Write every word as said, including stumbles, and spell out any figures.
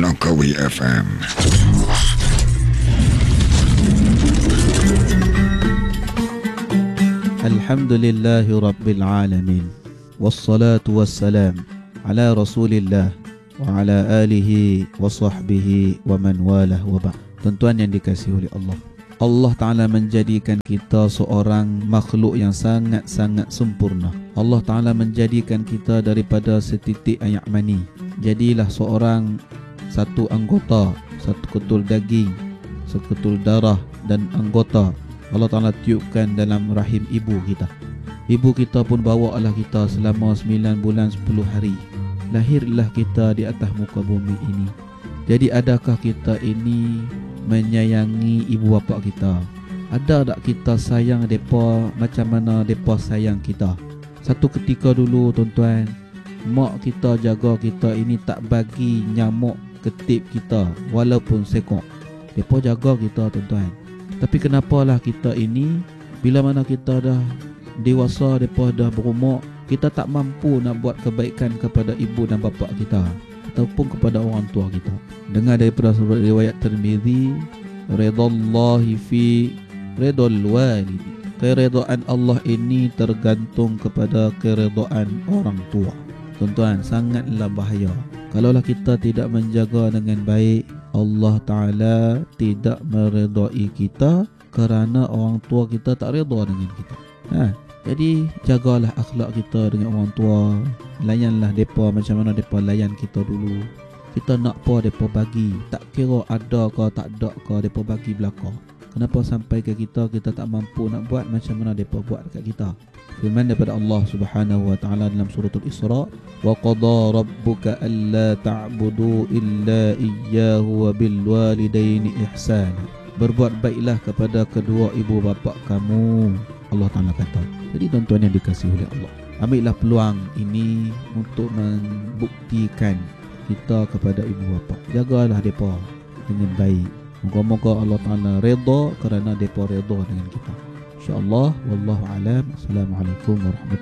Nakawi F M. Alhamdulillahi Rabbil Alamin. Wassalatu wassalam ala Rasulillah wa ala alihi wa sahbihi wa man walah wa ba'. Tuan-tuan yang dikasihi oleh Allah, Allah Ta'ala menjadikan kita seorang makhluk yang sangat-sangat sempurna. Allah Ta'ala menjadikan kita daripada setitik ayak mani. Jadilah seorang satu anggota, satu ketul daging, seketul darah dan anggota Allah Ta'ala tiupkan dalam rahim ibu kita. Ibu kita pun bawa Allah kita selama sembilan bulan sepuluh hari. Lahirlah kita di atas muka bumi ini. Jadi adakah kita ini menyayangi ibu bapa kita? Ada tak kita sayang mereka macam mana mereka sayang kita? Satu ketika dulu tuan-tuan, mak kita jaga kita ini tak bagi nyamuk ketip kita walaupun sekok. Mereka jaga kita tuan-tuan. Tapi kenapalah kita ini bila mana kita dah dewasa, mereka dah berumur, kita tak mampu nak buat kebaikan kepada ibu dan bapa kita ataupun kepada orang tua kita. Dengar daripada surah riwayat Tirmizi, ridallahi fi ridal walidi. Keredaan Allah ini tergantung kepada keredaan orang tua. Tuan-tuan, sangatlah bahaya. Kalaulah kita tidak menjaga dengan baik, Allah Ta'ala tidak meredai kita kerana orang tua kita tak reda dengan kita. Ha, jadi jagalah akhlak kita dengan orang tua. Layanlah mereka macam mana mereka layan kita dulu. Kita nak apa mereka bagi, tak kira ada ke tak ada ke mereka bagi belaka. Kenapa sampai ke kita, kita tak mampu nak buat macam mana mereka buat dekat kita. Firman daripada Allah Subhanahu wa taala dalam surah Al-Isra, wa qada rabbuka alla ta'budu illa iyyahu wa bil walidaini ihsana. Berbuat baiklah kepada kedua ibu bapa kamu, Allah Taala kata. Jadi tuan-tuan yang dikasihi oleh Allah, ambillah peluang ini untuk membuktikan kita kepada ibu bapa. Jagalah mereka dengan baik. Moga-moga Allah Taala redha kerana mereka redha dengan kita. InsyaAllah, wallahu alam. Assalamualaikum warahmatullahi wabarakatuh.